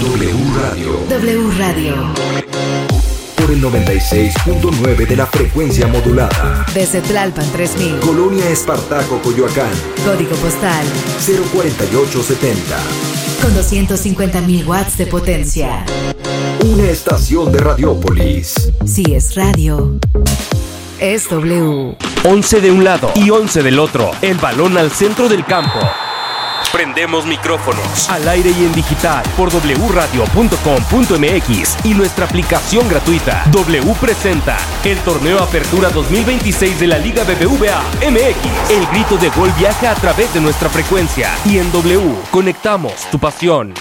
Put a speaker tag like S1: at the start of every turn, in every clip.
S1: W Radio.
S2: W Radio.
S1: Por el 96.9 de la frecuencia modulada.
S2: Desde Tlalpan 3000.
S1: Colonia Espartaco, Coyoacán.
S2: Código postal
S1: 04870.
S2: Con 250.000 watts de potencia.
S1: Una estación de Radiópolis.
S2: Si es radio, es W.
S3: 11 de un lado y 11 del otro. El balón al centro del campo. Prendemos micrófonos al aire y en digital por wradio.com.mx y nuestra aplicación gratuita. W presenta el torneo Apertura 2026 de la Liga BBVA MX. El grito de gol viaja a través de nuestra frecuencia y en W conectamos tu pasión.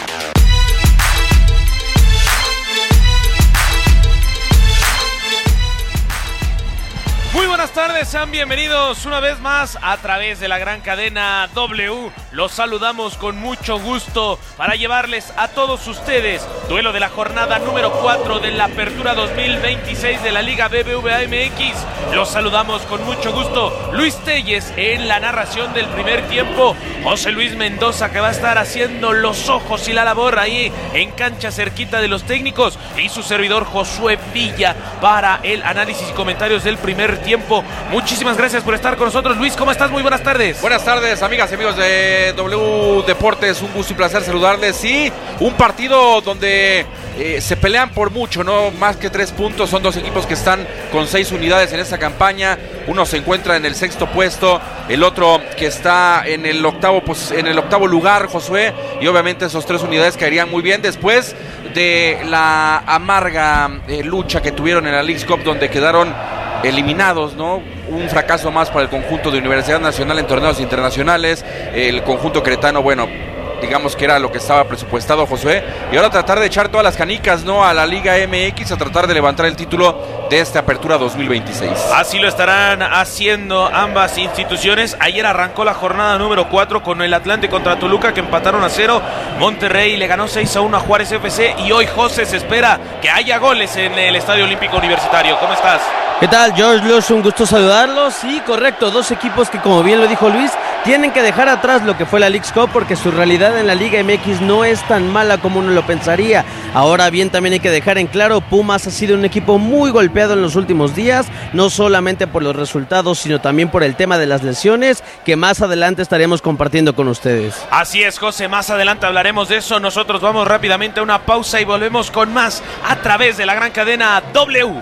S4: Muy buenas tardes, sean bienvenidos una vez más a través de la gran cadena W. Los saludamos con mucho gusto para llevarles a todos ustedes duelo de la jornada número 4 de la Apertura 2026 de la Liga BBVA MX. Los saludamos con mucho gusto. Luis Telles en la narración del primer tiempo. José Luis Mendoza, que va a estar haciendo los ojos y la labor ahí en cancha cerquita de los técnicos. Y su servidor Josué Villa para el análisis y comentarios del primer tiempo. Muchísimas gracias por estar con nosotros. Luis, ¿cómo estás? Muy buenas tardes.
S5: Buenas tardes, amigas y amigos de W Deportes. Un gusto y placer saludarles. Sí, un partido donde se pelean por mucho, no más que 3 puntos. Son dos equipos que están con 6 unidades en esta campaña. Uno se encuentra en el 6º puesto, el otro que está en el octavo lugar, Josué. Y obviamente esos 3 unidades caerían muy bien después de la amarga lucha que tuvieron en la Leagues Cup, donde quedaron eliminados, ¿no? Un fracaso más para el conjunto de Universidad Nacional en torneos internacionales. El conjunto queretano, bueno, digamos que era lo que estaba presupuestado, Josué. Y ahora tratar de echar todas las canicas, ¿no?, a la Liga MX, a tratar de levantar el título de esta Apertura 2026.
S4: Así lo estarán haciendo ambas instituciones. Ayer arrancó la jornada número 4 con el Atlante contra Toluca, que empataron a 0. Monterrey le ganó 6-1 a Juárez FC. Y hoy, José, se espera que haya goles en el Estadio Olímpico Universitario. ¿Cómo estás?
S6: ¿Qué tal, George Luz? Un gusto saludarlos. Sí, correcto, dos equipos que, como bien lo dijo Luis, tienen que dejar atrás lo que fue la Leagues Cup, porque su realidad en la Liga MX no es tan mala como uno lo pensaría. Ahora bien, también hay que dejar en claro, Pumas ha sido un equipo muy golpeado en los últimos días, no solamente por los resultados, sino también por el tema de las lesiones, que más adelante estaremos compartiendo con ustedes.
S4: Así es, José, más adelante hablaremos de eso. Nosotros vamos rápidamente a una pausa y volvemos con más a través de la gran cadena W.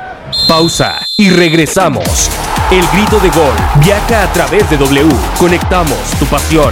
S3: Pausa y regresamos. El grito de gol viaja a través de W. Conectamos tu pasión.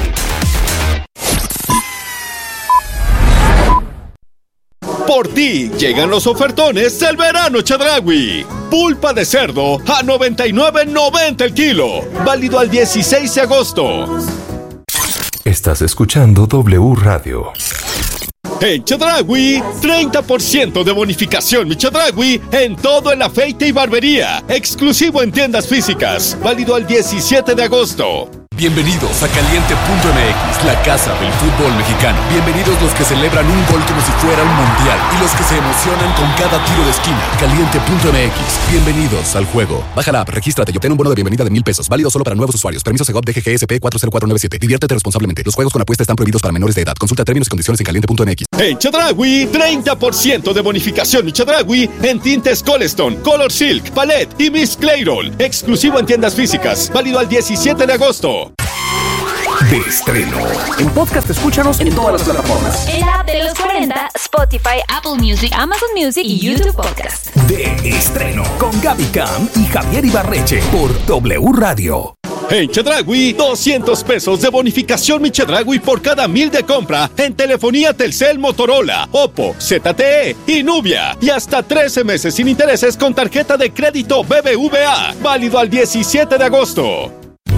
S7: Por ti llegan los ofertones del verano Chedraui. Pulpa de cerdo a $99.90 el kilo. Válido al 16 de agosto.
S1: Estás escuchando W Radio.
S7: En Chedraui, 30% de bonificación mi Chedraui en todo el afeite y barbería. Exclusivo en tiendas físicas. Válido al 17 de agosto.
S8: Bienvenidos a Caliente.mx, la casa del fútbol mexicano. Bienvenidos los que celebran un gol como si fuera un mundial y los que se emocionan con cada tiro de esquina. Caliente.mx, bienvenidos al juego. Baja la app, regístrate y obtén un bono de bienvenida de $1,000. Válido solo para nuevos usuarios. Permiso Segov DGGSP 40497. Diviértete responsablemente. Los juegos con apuesta están prohibidos para menores de edad. Consulta términos y condiciones en Caliente.mx.
S7: En Chedraui, 30% de bonificación mi Chedraui en tintes Colestone, Color Silk, Palette y Miss Clairol. Exclusivo en tiendas físicas. Válido al 17 de agosto.
S1: De estreno. En podcast, escúchanos en todas las plataformas.
S9: En la app de los 40, Spotify, Apple Music, Amazon Music y YouTube Podcast.
S1: De estreno. Con Gaby Cam y Javier Ibarreche por W Radio.
S7: En Chedraui, $200 de bonificación mi Chedraui por cada 1,000 de compra en telefonía Telcel, Motorola, Oppo, ZTE y Nubia. Y hasta 13 meses sin intereses con tarjeta de crédito BBVA. Válido al 17 de agosto.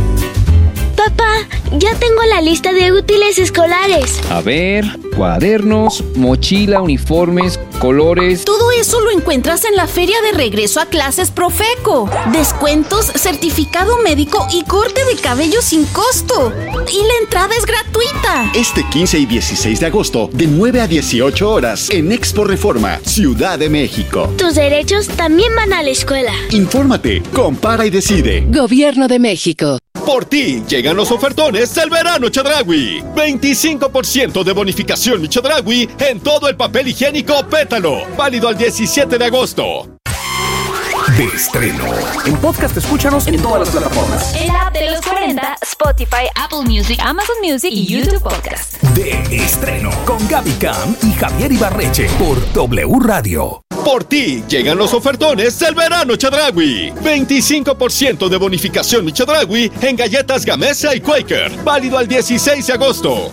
S10: Papá, ya tengo la lista de útiles escolares.
S11: A ver, cuadernos, mochila, uniformes, colores.
S12: Todo eso lo encuentras en la feria de regreso a clases Profeco. Descuentos, certificado médico y corte de cabello sin costo. Y la entrada es gratuita.
S13: Este 15 y 16 de agosto, de 9 a 18 horas, en Expo Reforma, Ciudad de México.
S10: Tus derechos también van a la escuela.
S13: Infórmate, compara y decide.
S2: Gobierno de México.
S7: Por ti llegan los ofertones del verano Chedraui. 25% de bonificación bonificación Chedraui en todo el papel higiénico Pétalo. Válido al 17 de agosto.
S1: De estreno. En podcast escúchanos en todas las plataformas.
S9: El app de los 40, Spotify, Apple Music, Amazon Music y YouTube Podcast.
S1: De estreno. Con Gaby Cam y Javier Ibarreche por W Radio.
S7: Por ti llegan los ofertones del verano Chedraui. 25% de bonificación Chedraui en galletas Gamesa y Quaker. Válido al 16 de agosto.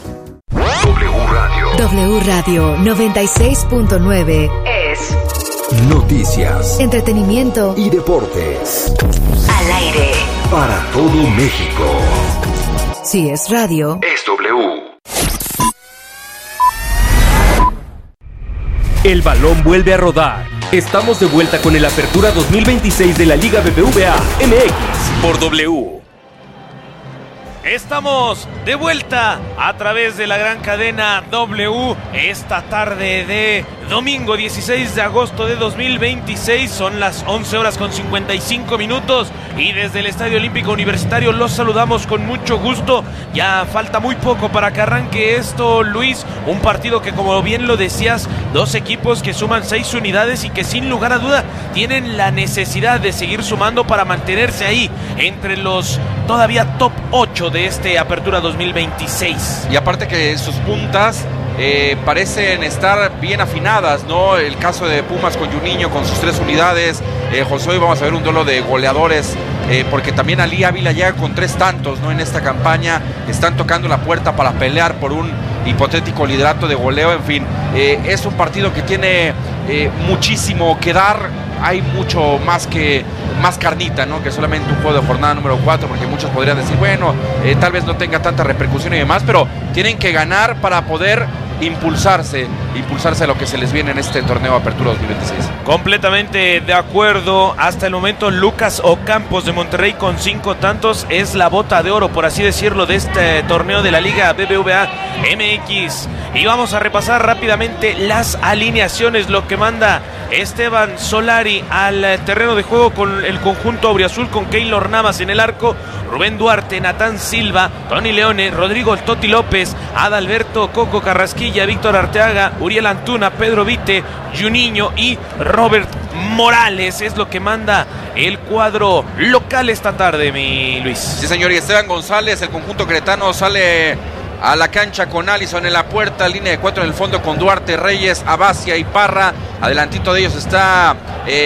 S2: W Radio 96.9 es
S1: noticias,
S2: entretenimiento
S1: y deportes.
S2: Al aire.
S1: Para todo México.
S2: Si es radio,
S1: es W.
S3: El balón vuelve a rodar. Estamos de vuelta con el Apertura 2026 de la Liga BBVA MX por W.
S4: Estamos de vuelta a través de la gran cadena W esta tarde de domingo 16 de agosto de 2026. Son las 11 horas con 55 minutos y desde el Estadio Olímpico Universitario los saludamos con mucho gusto. Ya falta muy poco para que arranque esto, Luis. Un partido que, como bien lo decías, dos equipos que suman 6 unidades y que sin lugar a duda tienen la necesidad de seguir sumando para mantenerse ahí entre los todavía top 8 de este Apertura 2026.
S5: Y aparte que sus puntas parecen estar bien afinadas, ¿no? El caso de Pumas con Juninho con sus 3 unidades. Josué, vamos a ver un duelo de goleadores, porque también Ali Ávila llega con 3 tantos, ¿no? En esta campaña están tocando la puerta para pelear por un hipotético liderato de goleo. En fin, es un partido que tiene muchísimo que dar. Hay mucho más carnita, ¿no? Que solamente un juego de jornada número 4, porque muchos podrían decir, bueno, tal vez no tenga tanta repercusión y demás, pero tienen que ganar para poder impulsarse a lo que se les viene en este torneo Apertura 2026.
S4: Completamente de acuerdo. Hasta el momento Lucas Ocampos de Monterrey con 5 tantos es la bota de oro, por así decirlo, de este torneo de la Liga BBVA MX. Y vamos a repasar rápidamente las alineaciones, lo que manda Esteban Solari al terreno de juego con el conjunto auriazul, con Keylor Navas en el arco, Rubén Duarte, Natán Silva, Tony Leone, Rodrigo El Toti López, Adalberto Coco Carrasquilla, Víctor Arteaga, Uriel Antuna, Pedro Vite, Juninho y Robert Morales. Es lo que manda el cuadro local esta tarde, mi Luis.
S5: Sí, señor, y Esteban González, el conjunto queretano, sale a la cancha con Allison en la puerta, línea de 4 en el fondo con Duarte, Reyes, Abacia y Parra. Adelantito de ellos está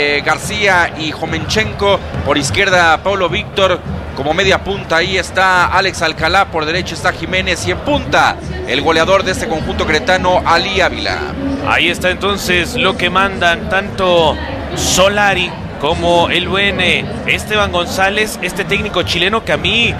S5: García y Jomenchenko. Por izquierda Paulo Víctor. Como media punta ahí está Alex Alcalá, por derecha está Jiménez y en punta el goleador de este conjunto cretano, Ali Ávila.
S4: Ahí está entonces lo que mandan tanto Solari como el buen Esteban González, este técnico chileno que a mí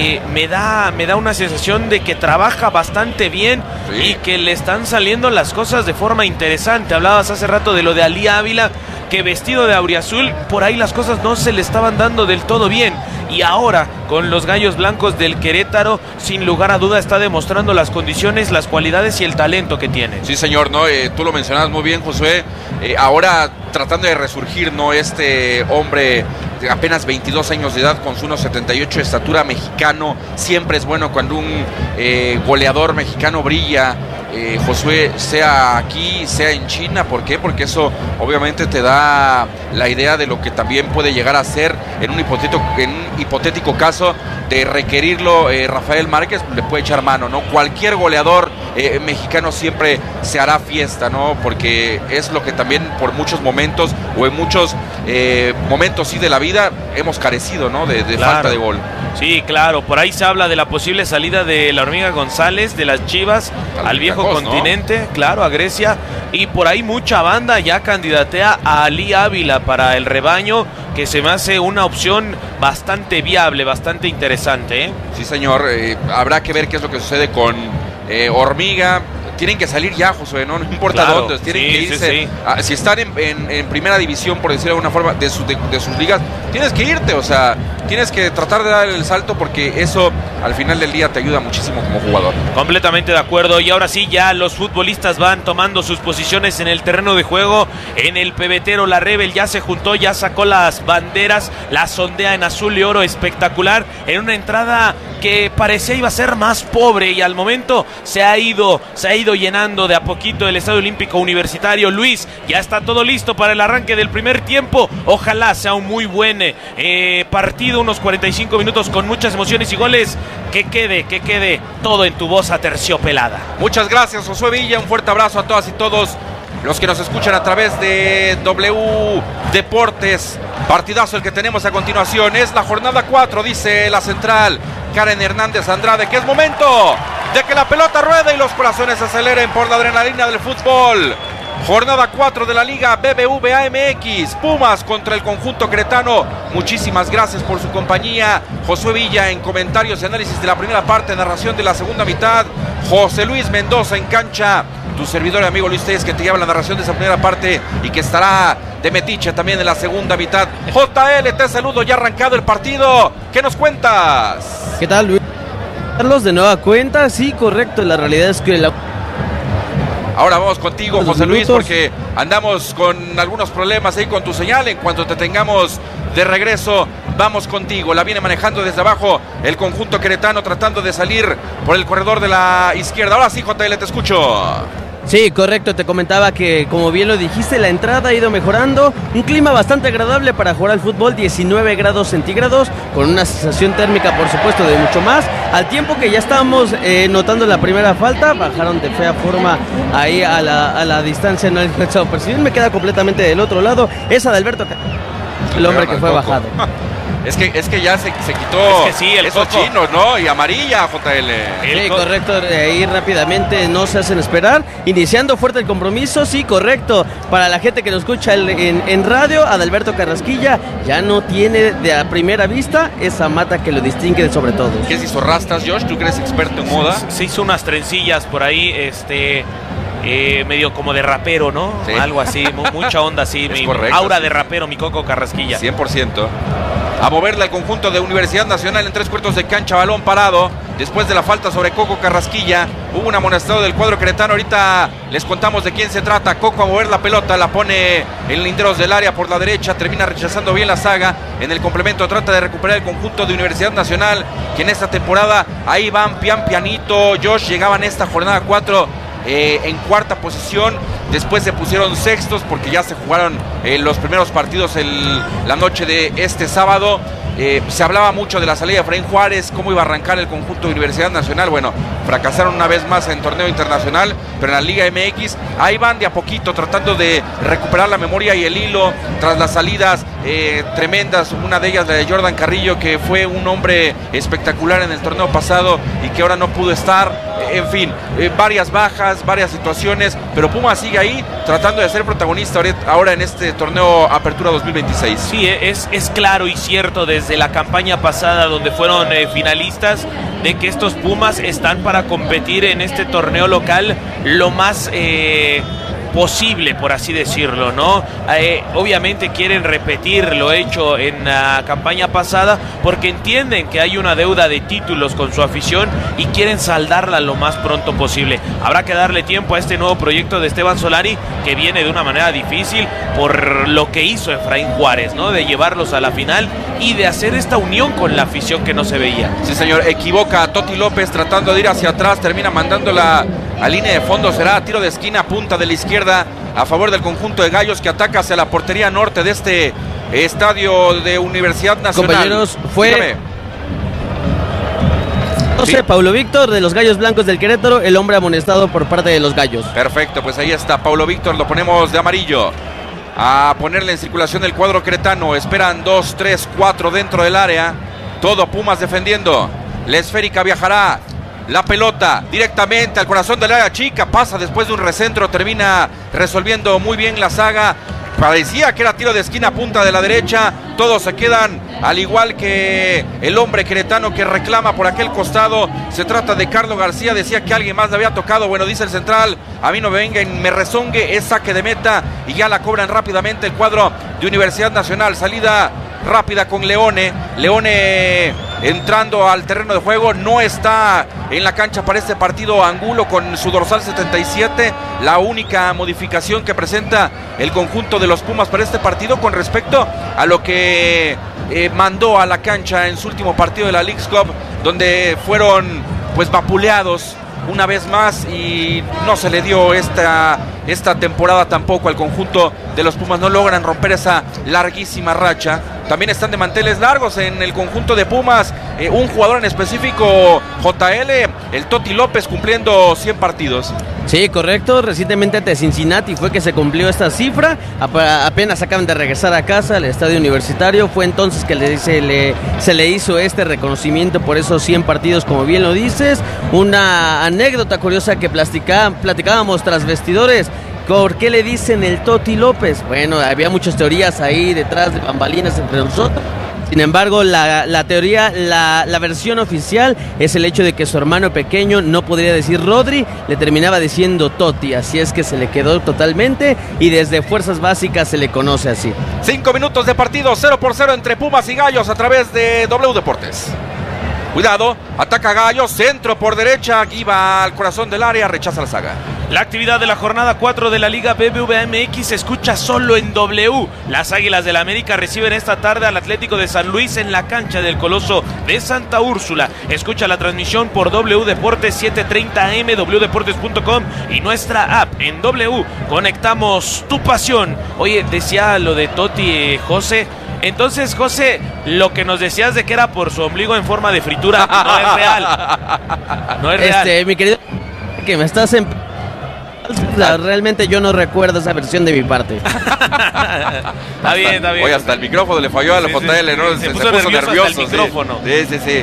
S4: me da una sensación de que trabaja bastante bien, sí, y que le están saliendo las cosas de forma interesante. Hablabas hace rato de lo de Ali Ávila, que vestido de auriazul, por ahí las cosas no se le estaban dando del todo bien. Y ahora, con los Gallos Blancos del Querétaro, sin lugar a duda está demostrando las condiciones, las cualidades y el talento que tiene.
S5: Sí, señor, ¿no? Tú lo mencionabas muy bien, Josué. Ahora tratando de resurgir, ¿no? Este hombre de apenas 22 años de edad, con su 1.78 de estatura, mexicano. Siempre es bueno cuando un goleador mexicano brilla. Josué, sea aquí, sea en China. ¿Por qué? Porque eso obviamente te da la idea de lo que también puede llegar a ser en un hipotético caso de requerirlo. Rafael Márquez le puede echar mano, ¿no? Cualquier goleador mexicano siempre se hará fiesta, ¿no? Porque es lo que también por muchos momentos o en muchos momentos sí de la vida hemos carecido, ¿no? De
S4: claro,
S5: falta de gol.
S4: Sí, claro, por ahí se habla de la posible salida de la Hormiga González de las Chivas al viejo continente, ¿no? Claro, a Grecia, y por ahí mucha banda ya candidatea a Ali Ávila para el rebaño, que se me hace una opción bastante viable, bastante interesante, ¿eh?
S5: Sí, señor, habrá que ver qué es lo que sucede con Hormiga. Tienen que salir ya, Josué, no importa claro, dónde, tienen que irse. Sí. Si están en primera división, por decirlo de alguna forma, de sus ligas, tienes que irte, o sea, tienes que tratar de dar el salto, porque eso al final del día te ayuda muchísimo como jugador.
S4: Completamente de acuerdo. Y ahora sí, ya los futbolistas van tomando sus posiciones en el terreno de juego. En el pebetero, la Rebel ya se juntó, ya sacó las banderas, la sondea en azul y oro, espectacular, en una entrada que parecía iba a ser más pobre, y al momento se ha ido ido llenando de a poquito el Estadio Olímpico Universitario. Luis, ya está todo listo para el arranque del primer tiempo. Ojalá sea un muy buen partido, unos 45 minutos con muchas emociones y goles. Que quede todo en tu voz aterciopelada.
S5: Muchas gracias, Josué Villa. Un fuerte abrazo a todas y todos los que nos escuchan a través de W Deportes. Partidazo el que tenemos a continuación. Es la jornada 4, dice la central Karen Hernández Andrade, que es momento de que la pelota ruede y los corazones se aceleren por la adrenalina del fútbol. Jornada 4 de la Liga BBVA MX. Pumas contra el conjunto queretano. Muchísimas gracias por su compañía. Josué Villa en comentarios y análisis de la primera parte, narración de la segunda mitad. José Luis Mendoza en cancha. Tu servidor y amigo Luis Telles, que te lleva la narración de esa primera parte y que estará de metiche también en la segunda mitad. JL, te saludo, ya arrancado el partido. ¿Qué nos cuentas?
S6: ¿Qué tal, Luis? Carlos, de nueva cuenta, sí, correcto. La realidad es que
S5: Ahora vamos contigo, José Luis, porque andamos con algunos problemas ahí con tu señal. En cuanto te tengamos de regreso, vamos contigo. La viene manejando desde abajo el conjunto queretano, tratando de salir por el corredor de la izquierda. Ahora sí, JL, te escucho.
S6: Sí, correcto, te comentaba que, como bien lo dijiste, la entrada ha ido mejorando, un clima bastante agradable para jugar al fútbol, 19 grados centígrados, con una sensación térmica, por supuesto, de mucho más, al tiempo que ya estábamos notando la primera falta, bajaron de fea forma ahí a la distancia, no he alcanzado a percibir, me queda completamente del otro lado, esa de Alberto, el hombre que fue bajado.
S5: Es que ya se quitó esos chinos, ¿no? Y amarilla, JL.
S6: Sí, correcto, ahí rápidamente no se hacen esperar. Iniciando fuerte el compromiso, sí, correcto. Para la gente que nos escucha en radio, Adalberto Carrasquilla ya no tiene de a primera vista esa mata que lo distingue de sobre todo.
S5: ¿Qué se hizo rastas, Josh? ¿Tú que eres experto en moda?
S4: Se hizo unas trencillas por ahí, medio como de rapero, ¿no? Sí. Algo así, mucha onda así. Mi correcto, aura de rapero, mi Coco Carrasquilla.
S5: 100%. A moverla el conjunto de Universidad Nacional en 3/4 de cancha, balón parado. Después de la falta sobre Coco Carrasquilla, hubo un amonestado del cuadro queretano. Ahorita les contamos de quién se trata. Coco a mover la pelota, la pone en linderos del área por la derecha, termina rechazando bien la saga. En el complemento trata de recuperar el conjunto de Universidad Nacional, que en esta temporada ahí van pianito. Josh, llegaban esta jornada 4 en cuarta posición. Después se pusieron sextos porque ya se jugaron los primeros partidos la noche de este sábado. Se hablaba mucho de la salida de Efraín Juárez, cómo iba a arrancar el conjunto de Universidad Nacional. Bueno, fracasaron una vez más en torneo internacional, pero en la Liga MX ahí van de a poquito tratando de recuperar la memoria y el hilo tras las salidas tremendas. Una de ellas la de Jordan Carrillo, que fue un hombre espectacular en el torneo pasado y que ahora no pudo estar. En fin, varias bajas, varias situaciones, pero Puma sigue ahí tratando de ser protagonista ahora en este torneo Apertura 2026.
S4: Sí, es claro y cierto desde la campaña pasada, donde fueron finalistas, de que estos Pumas están para competir en este torneo local lo más posible, por así decirlo, ¿no? Obviamente quieren repetir lo hecho en la campaña pasada porque entienden que hay una deuda de títulos con su afición y quieren saldarla lo más pronto posible. Habrá que darle tiempo a este nuevo proyecto de Esteban Solari, que viene de una manera difícil por lo que hizo Efraín Juárez, ¿no? De llevarlos a la final y de hacer esta unión con la afición que no se veía.
S5: Sí, señor, equivoca a Toti López tratando de ir hacia atrás, termina mandándola a línea de fondo, será tiro de esquina, punta de la izquierda a favor del conjunto de Gallos, que ataca hacia la portería norte de este estadio de Universidad Nacional.
S6: Compañeros, fue José Paulo Víctor de los Gallos Blancos del Querétaro, el hombre amonestado por parte de los Gallos.
S5: Perfecto, pues ahí está Paulo Víctor, lo ponemos de amarillo. A ponerle en circulación el cuadro queretano, esperan 2, 3, 4 dentro del área, todo Pumas defendiendo. La esférica viajará, la pelota directamente al corazón del área chica, pasa después de un recentro, termina resolviendo muy bien la saga. Parecía que era tiro de esquina, punta de la derecha. Todos se quedan al igual que el hombre queretano que reclama por aquel costado. Se trata de Carlos García, decía que alguien más le había tocado. Bueno, dice el central, a mí no me venga y me rezongue, es saque de meta y ya la cobran rápidamente el cuadro de Universidad Nacional. Salida rápida con Leone entrando al terreno de juego. No está en la cancha para este partido Angulo con su dorsal 77, la única modificación que presenta el conjunto de los Pumas para este partido con respecto a lo que mandó a la cancha en su último partido de la Leagues Cup, donde fueron pues vapuleados una vez más y no se le dio esta temporada tampoco al conjunto de los Pumas. No logran romper esa larguísima racha. También están de manteles largos en el conjunto de Pumas. Un jugador en específico, JL, el Toti López, cumpliendo 100 partidos.
S6: Sí, correcto. Recientemente ante Cincinnati fue que se cumplió esta cifra. Apenas acaban de regresar a casa al estadio universitario. Fue entonces que se le hizo este reconocimiento por esos 100 partidos, como bien lo dices. Una anécdota curiosa que platicábamos tras vestidores. ¿Por qué le dicen el Toti López? Bueno, había muchas teorías ahí detrás de bambalinas entre nosotros. Sin embargo, la teoría, la versión oficial es el hecho de que su hermano pequeño no podría decir Rodri, le terminaba diciendo Toti, así es que se le quedó totalmente y desde Fuerzas Básicas se le conoce así.
S5: 5 minutos de partido, 0-0 entre Pumas y Gallos a través de W Deportes. Cuidado, ataca Gallos, centro por derecha, aquí va al corazón del área, rechaza la saga.
S4: La actividad de la jornada 4 de la Liga BBVA MX se escucha solo en W. Las Águilas del América reciben esta tarde al Atlético de San Luis en la cancha del Coloso de Santa Úrsula. Escucha la transmisión por W Deportes 7:30 AM, wdeportes.com y nuestra app en W. Conectamos tu pasión. Oye, decía lo de Toti, José. Entonces, José, lo que nos decías de que era por su ombligo en forma de fritura no es real. No es real.
S6: Mi querido, que me estás realmente yo no recuerdo esa versión de mi parte.
S4: Está bien.
S5: Oye, hasta el micrófono le falló a la JL, ¿no?
S4: Se puso nervioso hasta el micrófono.
S5: Sí.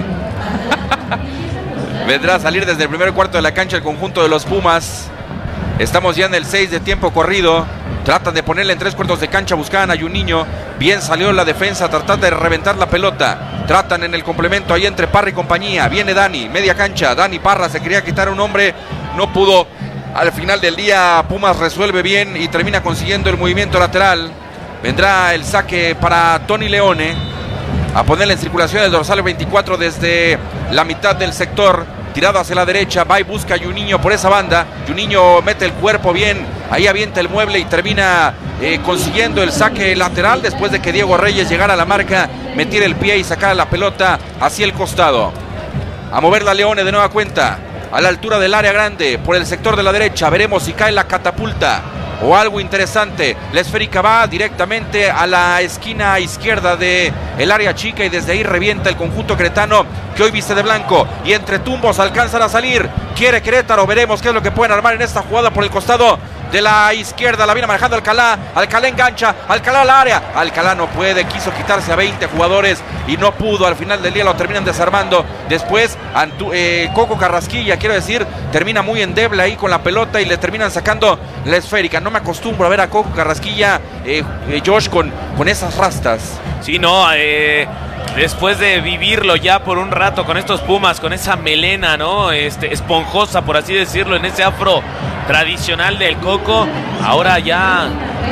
S5: Vendrá a salir desde el primer cuarto de la cancha el conjunto de los Pumas. Estamos ya en el 6 de tiempo corrido. Tratan de ponerle en 3 cuartos de cancha, buscaban a Juninho. Bien salió la defensa, tratan de reventar la pelota. Tratan en el complemento ahí entre Parra y compañía. Viene Dani, media cancha. Dani Parra se quería quitar un hombre, no pudo. Al final del día Pumas resuelve bien y termina consiguiendo el movimiento lateral. Vendrá el saque para Tony Leone a ponerle en circulación el dorsal 24 desde la mitad del sector. Tirado hacia la derecha, va y busca a Juninho por esa banda. Juninho mete el cuerpo bien, ahí avienta el mueble y termina consiguiendo el saque lateral después de que Diego Reyes llegara a la marca, metiera el pie y sacara la pelota hacia el costado. A moverla Leone de nueva cuenta, a la altura del área grande, por el sector de la derecha. Veremos si cae la catapulta o algo interesante. La esférica va directamente a la esquina izquierda del área chica y desde ahí revienta el conjunto cretano, que hoy viste de blanco, y entre tumbos alcanzan a salir. Quiere Querétaro, veremos qué es lo que pueden armar en esta jugada por el costado de la izquierda. La viene manejando Alcalá engancha, Alcalá al área, Alcalá no puede, quiso quitarse a 20 jugadores y no pudo. Al final del día lo terminan desarmando. Después Coco Carrasquilla, quiero decir, termina muy endeble ahí con la pelota y le terminan sacando la esférica. No me acostumbro a ver a Coco Carrasquilla, Josh, con esas rastas.
S4: Sí, no, después de vivirlo ya por un rato con estos Pumas, con esa melena, ¿no? Esponjosa, por así decirlo, en ese afro tradicional del Coco, ahora ya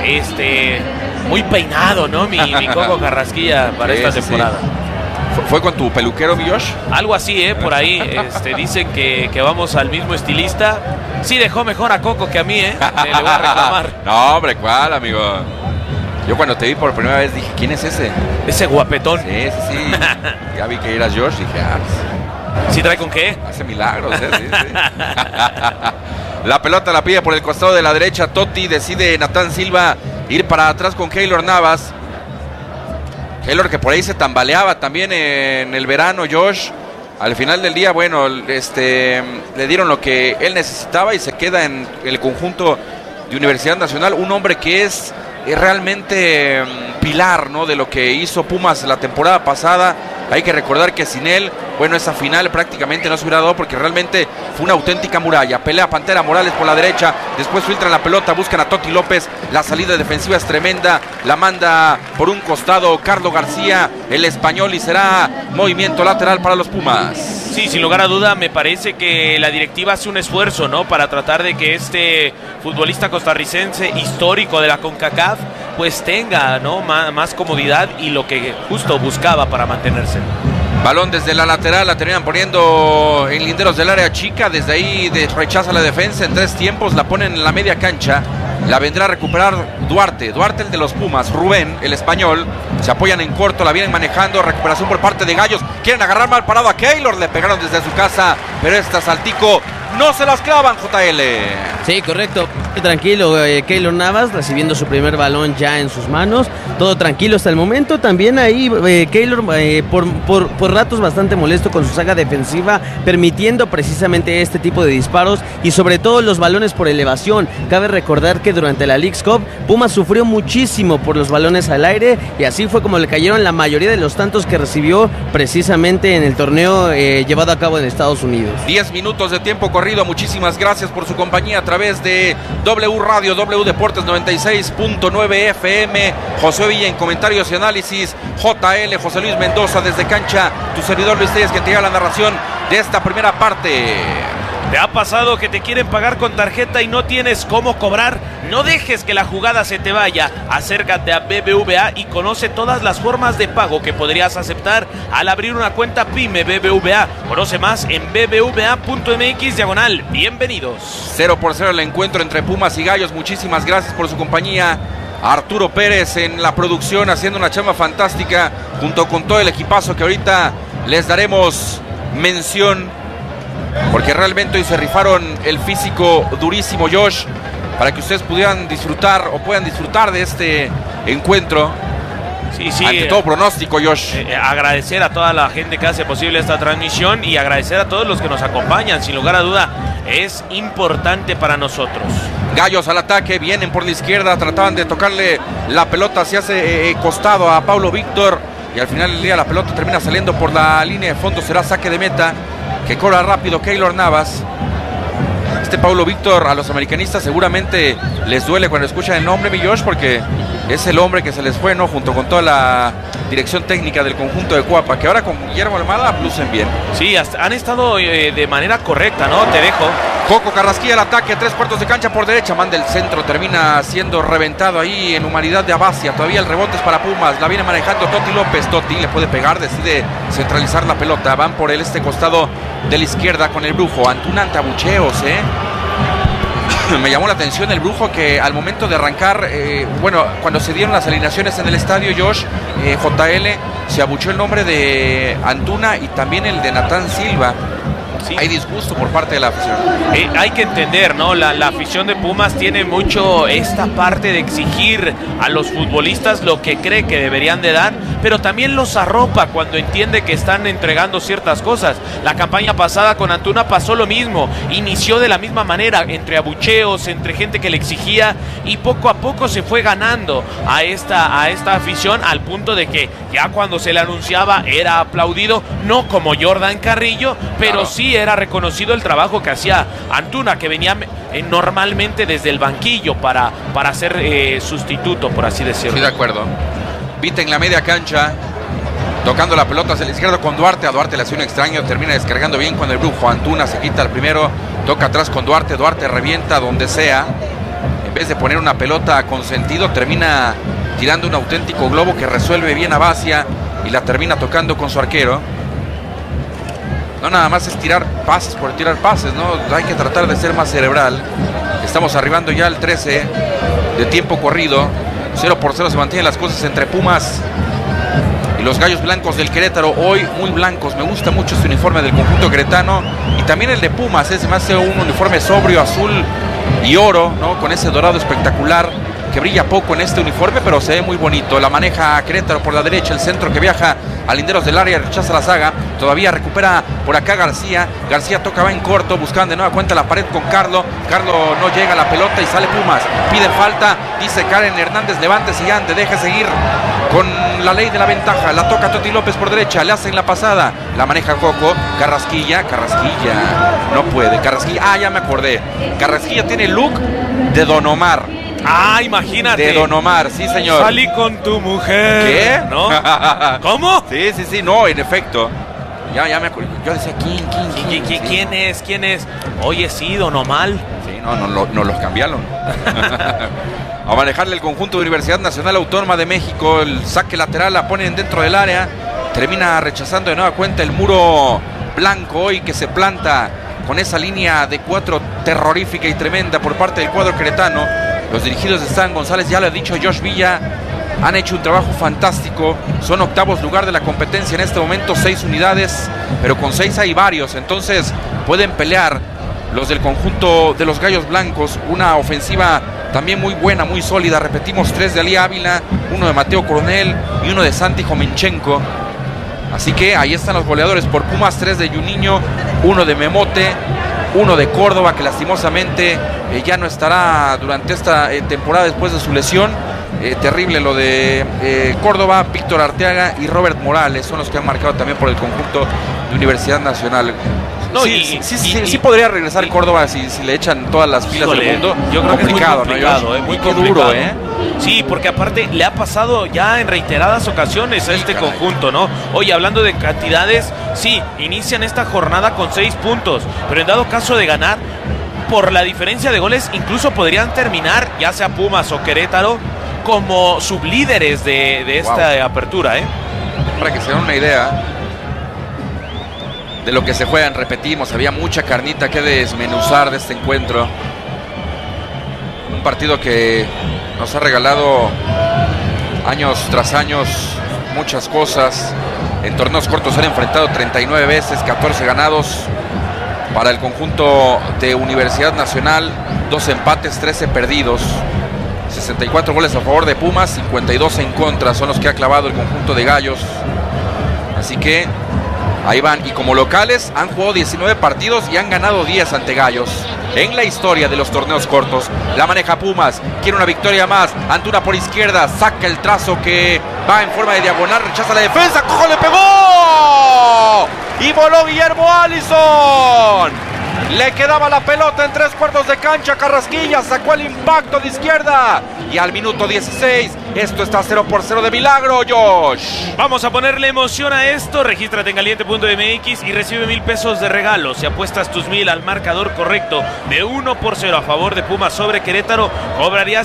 S4: muy peinado, ¿no? Mi Coco Carrasquilla para esta temporada.
S5: Sí. ¿Fue con tu peluquero, mi Josh?
S4: Algo así, por ahí. Dicen que vamos al mismo estilista. Sí, dejó mejor a Coco que a mí, le voy a reclamar.
S5: No, hombre, ¿cuál, amigo? Yo cuando te vi por primera vez dije, ¿quién es ese?
S4: Ese guapetón.
S5: Sí. Ya vi que eras Josh, dije,
S4: ¿sí trae con qué?
S5: Hace milagros, sí. La pelota la pide por el costado de la derecha Toti, decide Natán Silva ir para atrás con Keylor Navas. Keylor que por ahí se tambaleaba también en el verano, Josh. Al final del día, bueno, le dieron lo que él necesitaba y se queda en el conjunto de Universidad Nacional. Un hombre que es realmente pilar, ¿no?, de lo que hizo Pumas la temporada pasada. Hay que recordar que sin él, bueno, esa final prácticamente no se hubiera dado porque realmente fue una auténtica muralla. Pelea Pantera Morales por la derecha, después filtran la pelota, buscan a Toti López, la salida defensiva es tremenda, la manda por un costado Carlos García, el español, y será movimiento lateral para los Pumas.
S4: Sí, sin lugar a duda, me parece que la directiva hace un esfuerzo, ¿no?, para tratar de que este futbolista costarricense histórico de la CONCACAF pues tenga, ¿no?, más comodidad y lo que justo buscaba para mantenerse.
S5: Balón desde la lateral, la terminan poniendo en linderos del área chica, desde ahí rechaza la defensa en 3 tiempos, la ponen en la media cancha, la vendrá a recuperar Duarte el de los Pumas, Rubén, el español, se apoyan en corto, la vienen manejando, recuperación por parte de Gallos, quieren agarrar mal parado a Keylor, le pegaron desde su casa, pero Saltico no se las clavan, JL.
S6: Sí, correcto. Tranquilo, Keylor Navas recibiendo su primer balón ya en sus manos. Todo tranquilo hasta el momento. También ahí Keylor por ratos bastante molesto con su saga defensiva, permitiendo precisamente este tipo de disparos y sobre todo los balones por elevación. Cabe recordar que durante la Leagues Cup Pumas sufrió muchísimo por los balones al aire y así fue como le cayeron la mayoría de los tantos que recibió precisamente en el torneo llevado a cabo en Estados Unidos.
S5: 10 minutos de tiempo corrido. Muchísimas gracias por su compañía a través de W Radio, W Deportes 96.9 FM. José Villa en comentarios y análisis. JL, José Luis Mendoza desde cancha. Tu servidor Luis Telles, que te lleva la narración de esta primera parte.
S4: ¿Te ha pasado que te quieren pagar con tarjeta y no tienes cómo cobrar? No dejes que la jugada se te vaya. Acércate a BBVA y conoce todas las formas de pago que podrías aceptar al abrir una cuenta PYME BBVA. Conoce más en bbva.mx/bienvenidos.
S5: 0-0 el encuentro entre Pumas y Gallos. Muchísimas gracias por su compañía. Arturo Pérez en la producción haciendo una chamba fantástica junto con todo el equipazo que ahorita les daremos mención, porque realmente hoy se rifaron el físico durísimo, Josh, para que ustedes puedan disfrutar de este encuentro.
S4: Sí,
S5: ante todo pronóstico, Josh.
S4: Agradecer a toda la gente que hace posible esta transmisión y agradecer a todos los que nos acompañan. Sin lugar a duda, es importante para nosotros.
S5: Gallos al ataque, vienen por la izquierda, trataban de tocarle la pelota hacia ese costado a Paulo Víctor y al final del día la pelota termina saliendo por la línea de fondo. Será saque de meta que cobra rápido Keylor Navas. Paulo Víctor, a los americanistas seguramente les duele cuando escuchan el nombre, mi Josh, porque es el hombre que se les fue, ¿no? Junto con toda la dirección técnica del conjunto de Cuapa, que ahora con Guillermo Almada lucen bien.
S4: Sí, han estado de manera correcta, ¿no? Te dejo.
S5: Coco Carrasquilla al ataque, 3/4 de cancha por derecha, manda el centro, termina siendo reventado ahí en humanidad de Abacia. Todavía el rebote es para Pumas, la viene manejando Toti López. Toti le puede pegar, decide centralizar la pelota, van por este costado de la izquierda con el Brujo. Antuna ante abucheos, me llamó la atención el Brujo, que al momento de arrancar, cuando se dieron las alineaciones en el estadio, Josh, JL, se abuchó el nombre de Antuna y también el de Natán Silva. Sí. Hay disgusto por parte de la afición.
S4: Hay que entender, ¿no? La afición de Pumas tiene mucho esta parte de exigir a los futbolistas lo que cree que deberían de dar, pero también los arropa cuando entiende que están entregando ciertas cosas. La campaña pasada con Antuna pasó lo mismo. Inició de la misma manera, entre abucheos, entre gente que le exigía, y poco a poco se fue ganando a esta afición, al punto de que ya cuando se le anunciaba era aplaudido, no como Jordan Carrillo, pero claro, sí era reconocido el trabajo que hacía Antuna, que venía normalmente desde el banquillo para ser sustituto, por así decirlo.
S5: Sí, de acuerdo. Vita en la media cancha, tocando la pelota hacia la izquierda con Duarte. A Duarte le hace un extraño, termina descargando bien con el Brujo. Antuna se quita el primero, toca atrás con Duarte. Duarte revienta donde sea. En vez de poner una pelota con sentido, termina tirando un auténtico globo que resuelve bien a Abacia y la termina tocando con su arquero. No nada más es tirar pases por tirar pases, ¿no? Hay que tratar de ser más cerebral. Estamos arribando ya al 13 de tiempo corrido. 0-0 se mantienen las cosas entre Pumas y los Gallos Blancos del Querétaro. Hoy muy blancos, me gusta mucho este uniforme del conjunto queretano y también el de Pumas, se me hace un uniforme sobrio, azul y oro, ¿no? Con ese dorado espectacular que brilla poco en este uniforme, pero se ve muy bonito. La maneja Querétaro por la derecha, el centro que viaja a linderos del área, rechaza la saga, todavía recupera por acá García. García toca, va en corto, buscan de nueva cuenta la pared con Carlo. Carlo no llega a la pelota y sale Pumas. Pide falta, dice Karen Hernández, levántese ya, te deje seguir con la ley de la ventaja. La toca Toti López por derecha, le hacen la pasada, la maneja Coco. Carrasquilla, no puede. Carrasquilla, ya me acordé. Carrasquilla tiene el look de Don Omar.
S4: Imagínate.
S5: De Don Omar, sí señor.
S4: Salí con tu mujer.
S5: ¿Qué?
S4: ¿No? ¿Cómo?
S5: Sí, no, en efecto. Ya me acuerdo. Yo decía,
S4: ¿Quién es? Oye, sí, Don Omar.
S5: Sí, no los cambiaron. A manejarle el conjunto de Universidad Nacional Autónoma de México. El saque lateral la ponen dentro del área. Termina rechazando de nueva cuenta el muro blanco hoy, que se planta con esa línea de 4 terrorífica y tremenda por parte del cuadro queretano. Los dirigidos de Stan González, ya lo ha dicho Josh Villa, han hecho un trabajo fantástico. Son octavos lugar de la competencia en este momento, 6 unidades, pero con 6 hay varios, entonces pueden pelear los del conjunto de los Gallos Blancos. Una ofensiva también muy buena, muy sólida. Repetimos, 3 de Ali Ávila, 1 de Mateo Coronel y 1 de Santi Jomenchenko. Así que ahí están los goleadores por Pumas: 3 de Juninho, 1 de Memote, 1 de Córdoba, que lastimosamente ya no estará durante esta temporada después de su lesión. Terrible lo de Córdoba. Víctor Arteaga y Robert Morales son los que han marcado también por el conjunto de Universidad Nacional. No, sí podría regresar Córdoba si le echan todas las pilas del mundo.
S4: Yo creo que es muy complicado,
S5: ¿no?
S4: Muy duro, Sí, porque aparte le ha pasado ya en reiteradas ocasiones a este conjunto, ¿no? Oye, hablando de cantidades, sí, inician esta jornada con 6 puntos, pero en dado caso de ganar, por la diferencia de goles, incluso podrían terminar, ya sea Pumas o Querétaro, como sublíderes de esta apertura,
S5: Para que se den una idea de lo que se juegan, repetimos, había mucha carnita que desmenuzar de este encuentro. Un partido que nos ha regalado años tras años muchas cosas. En torneos cortos se han enfrentado 39 veces, 14 ganados para el conjunto de Universidad Nacional, 2 empates, 13 perdidos. 64 goles a favor de Pumas, 52 en contra, son los que ha clavado el conjunto de Gallos. Así que ahí van, y como locales han jugado 19 partidos y han ganado 10 ante Gallos. En la historia de los torneos cortos, la maneja Pumas, quiere una victoria más. Antuna por izquierda, saca el trazo que va en forma de diagonal, rechaza la defensa, ¡cojo, le pegó! Y voló Guillermo Allison. Le quedaba la pelota en 3/4 de cancha. Carrasquilla sacó el impacto de izquierda. Y al minuto 16, esto está 0-0 de milagro, Josh.
S4: Vamos a ponerle emoción a esto. Regístrate en caliente.mx y recibe 1,000 pesos de regalo. Si apuestas tus 1,000 al marcador correcto de 1-0 a favor de Pumas sobre Querétaro, cobrarías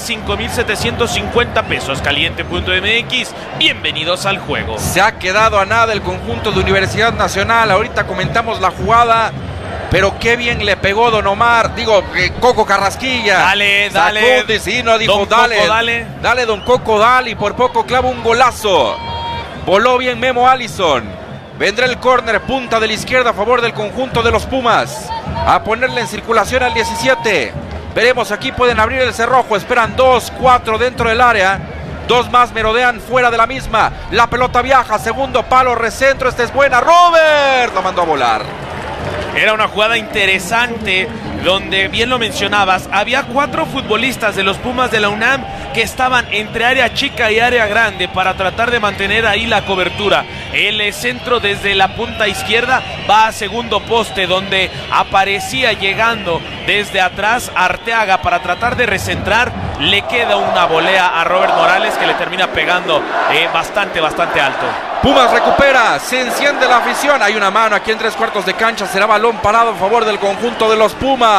S4: 5,750 pesos. Caliente.mx, bienvenidos al juego.
S5: Se ha quedado a nada el conjunto de Universidad Nacional. Ahorita comentamos la jugada. Pero qué bien le pegó Don Omar, Coco Carrasquilla.
S4: Dale.
S5: Dijo, dale, Don Coco, dale. Y por poco clava un golazo. Voló bien Memo Allison. Vendrá el córner, punta de la izquierda a favor del conjunto de los Pumas. A ponerle en circulación al 17. Veremos, aquí pueden abrir el cerrojo. Esperan 2, 4 dentro del área. 2 más merodean fuera de la misma. La pelota viaja, segundo palo, recentro. Esta es buena. Robert lo mandó a volar.
S4: Era una jugada interesante donde, bien lo mencionabas, había 4 futbolistas de los Pumas de la UNAM que estaban entre área chica y área grande para tratar de mantener ahí la cobertura. El centro desde la punta izquierda va a segundo poste, donde aparecía llegando desde atrás Arteaga para tratar de recentrar. Le queda una volea a Robert Morales que le termina pegando bastante alto.
S5: Pumas recupera, se enciende la afición. Hay una mano aquí en 3/4 de cancha. Será balón parado a favor del conjunto de los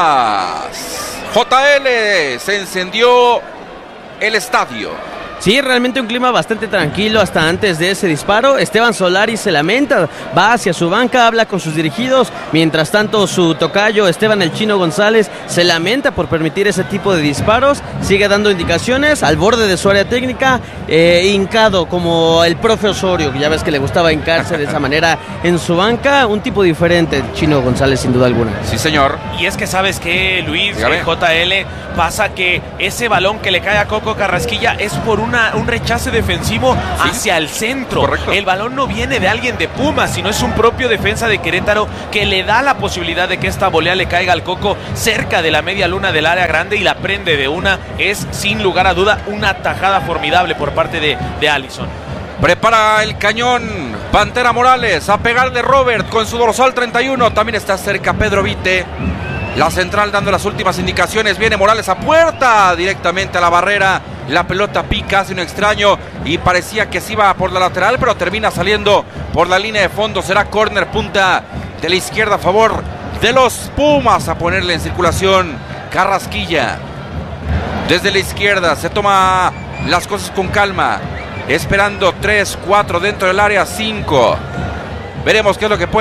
S5: Pumas. JL, se encendió el estadio.
S6: Sí, realmente un clima bastante tranquilo hasta antes de ese disparo. Esteban Solari se lamenta, va hacia su banca, habla con sus dirigidos. Mientras tanto, su tocayo Esteban El Chino González se lamenta por permitir ese tipo de disparos. Sigue dando indicaciones al borde de su área técnica, hincado como el profe Osorio, que ya ves que le gustaba hincarse de esa manera en su banca. Un tipo diferente, el Chino González, sin duda alguna.
S5: Sí, señor.
S4: Y es que sabes que, Luis, JL, pasa que ese balón que le cae a Coco Carrasquilla es por un rechace defensivo hacia el centro.
S5: Correcto.
S4: El balón no viene de alguien de Pumas, sino es un propio defensa de Querétaro que le da la posibilidad de que esta volea le caiga al Coco cerca de la media luna del área grande y la prende de una. Es sin lugar a duda una tajada formidable por parte de Allison.
S5: Prepara el cañón Pantera Morales a pegarle Robert con su dorsal 31. También está cerca Pedro Vite. La central dando las últimas indicaciones. Viene Morales a puerta, directamente a la barrera. La pelota pica, hace un extraño y parecía que se iba por la lateral, pero termina saliendo por la línea de fondo. Será córner, punta de la izquierda a favor de los Pumas. A ponerle en circulación Carrasquilla. Desde la izquierda se toma las cosas con calma. Esperando 3, 4 dentro del área, 5. Veremos qué es lo que puede